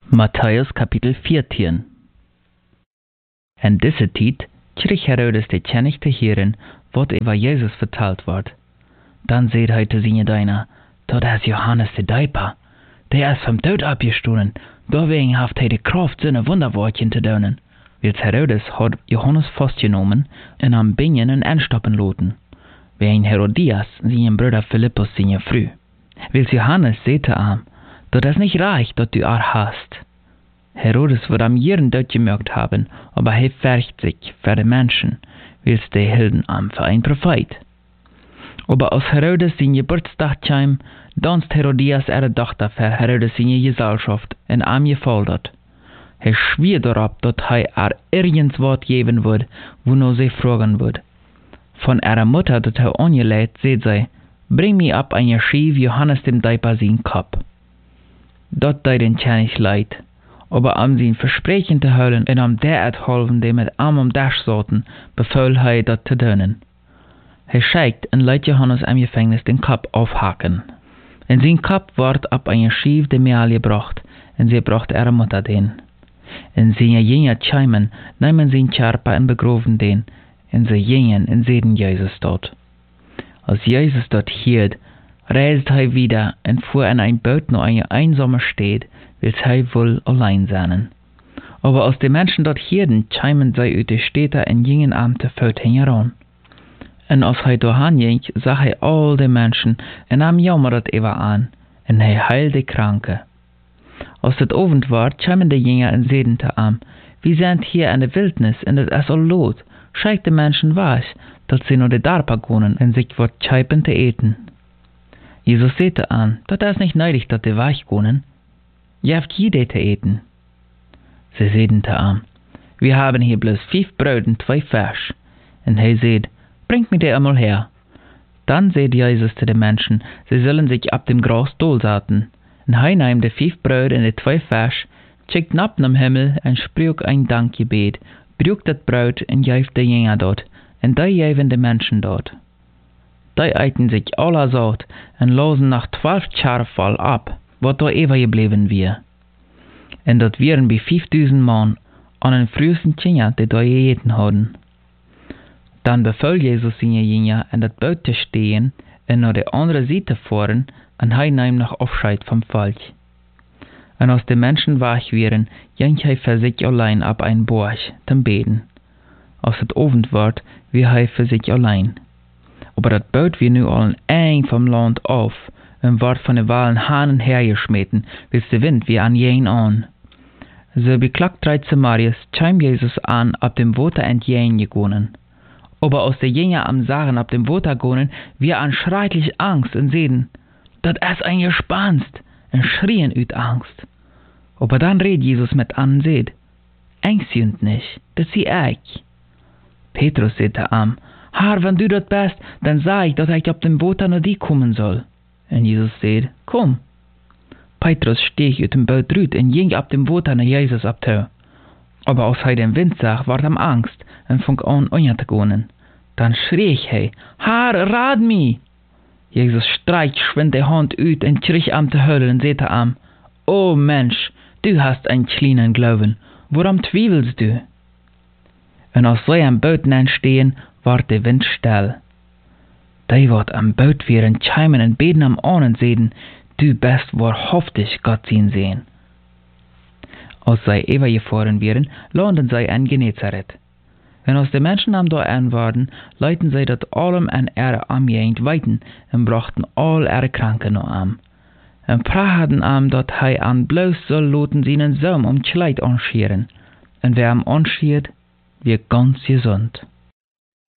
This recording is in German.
Matthäus Kapitel 14. En deze tijd kreeg Herodes de kennis te horen wat over Jezus verteld wordt. Dan zei hij te zijn dienaar, dat is Johannes de Döper, der is vom dood opgestonden, deswegen heeft hij de kracht zijn wonderwoordchen te doen. Wils Herodes had Johannes vastgenomen en hem binnen en aanstoppen laten, wegen Herodias, zijn broeder Philippus zijn vrouw. Wils Johannes zei te hem, dat is niet reich, dat du hast. Herodes wird am jeden dood gemerkt haben, aber hij fürcht sich für die Menschen, wils die hielden am für ein Prophet. Aber als Herodes sein Geburtstag kam, danst Herodias ihre Tochter für Herodes seine Gesellschaft en am gefoltert. Hij schwier darauf, dat hij irgends wat geben wird, wo sie fragen wird. Von ihrer Mutter, dat hij angeleitet, seht sie, bring mir ab ein Schief Johannes dem Döper sein Kopf. Dat deed den König leid. Aber um sein Versprechen zu houden en om derart helfen die mit arm om Dasch zaten, befahl hij dat te doen. Hij schickt en leidt Johannes am Gefängnis den Kopf aufhaken. En sein Kopf wordt op een schief de Meal gebracht, en sie bracht ihre Mutter den. En seine Jünger chaimen, nemen sein Körper en begroven den, en sie gingen en sehen Jesus dort. Als Jesus dort hielt, reiste hij wieder en fuhr in ein Boot naar eine einsame Stadt, wils hij wohl allein sein. Aber als die Menschen dort hielden, chaimen zij uit de Städte en gingen am te voet heran. En als hij doorheen ging, zag hij al die Menschen en nam jammeret over aan, en hij heilte Kranke. Als het Abend war, chaimen de Jünger en zeiden te hem, wir sind hier in de Wildnis en het is al lood, schijkt de Menschen was, dat sie naar de Dorpen gaan en zich wat chaipen te eten. Jesus sagte an, dat is nicht nötig, dat de wegkonen. Je hebt jede te eten. Sie zeiden te hem, wir haben hier bloß 5 Brot en 2 Fisch. En hij zei, bringt mir die einmal her. Dann sagte Jesus zu den Menschen, sie sollen sich ab dem Gras dolsaten. En hij nahm de 5 Brot en de 2 Fisch, schickt nab nam Himmel en sprak ein Dankgebet, bruk dat Brot en geeft de Jünger dort, en die geven de Menschen dort. Die eiten sich alle satt en losen nach 12 Jahren voll ab, wat da overgebleven wir. En dat waren bij 5000 man an den frühesten Jünger, die da gegeten hadden. Dann befahl Jesus seine Jünger, in dat Boot te stehen en naar de andere Seite fahren, en hij nahm noch Abscheid vom Volk. En als de Menschen weg waren, ging hij für sich allein ab ein Borg, zum Beten. Als het Abend ward, wie hij für sich allein. Aber dat Boot wir nu al eng vom Land auf en ward von de Walen Hanen hergeschmeten, wils de Wind wie an jen an. So beklagt 13 Marius, chim Jesus an, ab dem Water entgehen gegangen. Aber als de Jünger am Sagen ab dem Water gingen, wir an schrecklich Angst und sehen, dat is ein Gespanst, en schrien uit Angst. Aber dann redet Jesus mit an und sagt, Angst sind nicht, das sie ich. Petrus sagte am, Herr, wenn du dort bist, dann sag ich, dass ich auf dem Boot nach dir kommen soll. Und Jesus sagt, komm. Petrus stieg aus dem Boot raus und ging auf dem Boot nach Jesus ab. Aber als er den Wind sah, ward ihm Angst und fing an, unter zu gehen. Dann schrie er, Herr, rat mich! Jesus streicht schwind die Hand aus und kriegt ihm zu heulen und sagte ihm, O Mensch, du hast einen kleinen Glauben, woran zweifelst du? Und als sie am Boot stehen, ward der Wind still. Die wat am Boot wären chaimen en beten am Ahnen sehen, du bist wahrhaftig Gott sehen. Als sie übergefahren wären, landen sie in Genezareth. Und als die Menschen am da waren, leiten sie dat allem an ihre Armjegend weiten und brachten all ihre Kranken noch am. Und prachten am, dat hij an bloß soll loten seinen Sohn Kleid anscheren. Und wer am anschiert, wird ganz gesund.